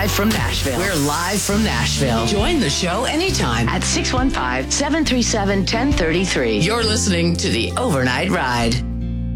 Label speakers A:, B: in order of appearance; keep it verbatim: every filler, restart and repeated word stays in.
A: live from Nashville. We're live from Nashville. Join the show anytime at six one five, seven three seven, one zero three three. You're listening to The Overnight Ride.